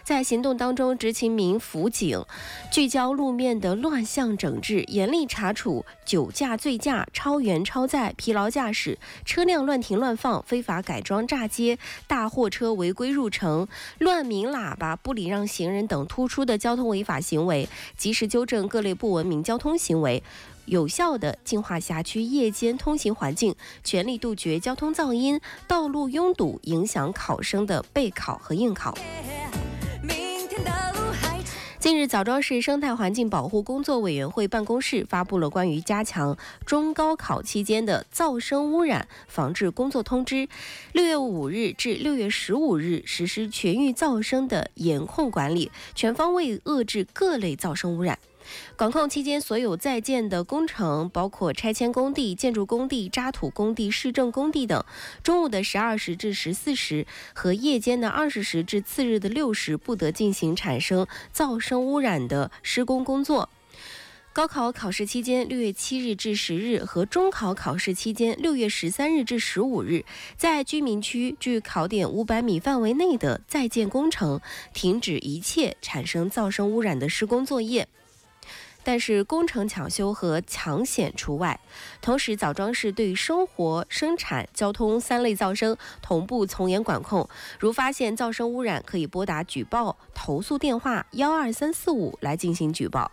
在行动当中执勤民辅警，聚焦路面的乱象整治，严厉查处酒驾、醉驾、超员超载、疲劳驾驶、车辆乱停乱放、非法改装炸街、大货车违规入城、乱鸣喇叭、不礼让行人等突出的交通违法行为，及时纠正各类不文明交通行为，有效地净化辖区夜间通行环境，全力杜绝交通噪音、道路拥堵，影响考生的备考和应考。近日，枣庄市生态环境保护工作委员会办公室发布了关于加强中高考期间的噪声污染防治工作通知，6月5日至6月15日实施全域噪声的严控管理，全方位遏制各类噪声污染。管控期间，所有在建的工程，包括拆迁工地、建筑工地、渣土工地、市政工地等，中午的12时至14时和夜间的20时至次日的6时，不得进行产生噪声污染的施工工作。高考考试期间6月7日至10日和中考考试期间6月13日至15日，在居民区距考点500米范围内的在建工程，停止一切产生噪声污染的施工作业。但是工程抢修和抢险除外。同时，枣庄市对生活、生产、交通3类噪声同步从严管控，如发现噪声污染，可以拨打举报投诉电话12345来进行举报。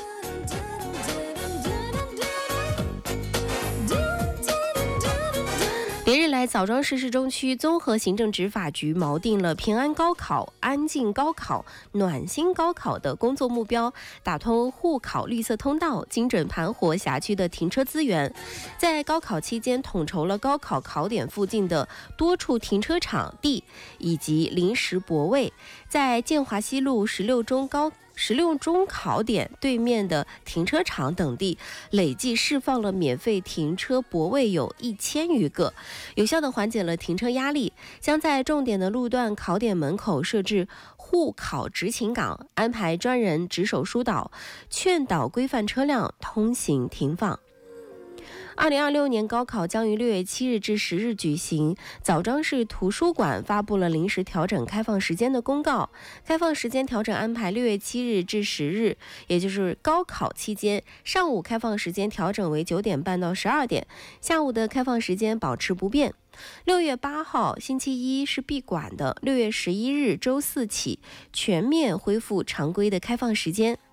连日来，枣庄市市中区综合行政执法局锚定了平安高考、安静高考、暖心高考的工作目标，打通护考绿色通道，精准盘活辖区的停车资源。在高考期间，统筹了高考考点附近的多处停车场地以及临时泊位，在建华西路16中考点对面的停车场等地，累计释放了免费停车泊位有1000余个，有效地缓解了停车压力。将在重点的路段考点门口设置护考执勤岗，安排专人值守疏导，劝导规范车辆通行停放。2026年高考将于6月7日至10日举行。枣庄市图书馆发布了临时调整开放时间的公告，开放时间调整安排6月7日至10日，也就是高考期间，上午开放时间调整为9点半到12点，下午的开放时间保持不变。6月8号星期一是闭馆的，6月11日周四起全面恢复常规的开放时间。